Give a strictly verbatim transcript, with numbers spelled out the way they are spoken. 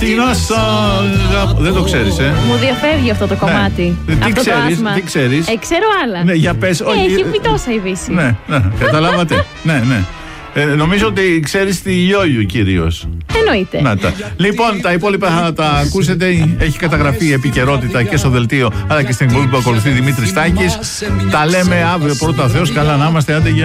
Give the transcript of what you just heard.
Τι να σ' αγαπώ. Δεν το ξέρεις, ε. Μου διαφεύγει αυτό το κομμάτι. Ναι. Τι αυτό ξέρεις, το άσμα. τι ξέρεις. Ε, ξέρω άλλα. Ναι, για πες. Ε, όχι, έχει ε, πει τόσα η Δύση. Ναι, ναι, καταλάβατε. Ναι, ναι. Ε, νομίζω ότι ξέρεις τη Λιόλιου κυρίως. Εννοείται. Να τα. Λοιπόν, τα υπόλοιπα θα τα ακούσετε. Έχει καταγραφεί η επικαιρότητα και στο δελτίο αλλά και στην εκπομπή που ακολουθεί Δημήτρης Στάκης. Τα λέμε αύριο πρώτα Θεός. Καλά να είμαστε. Άντε,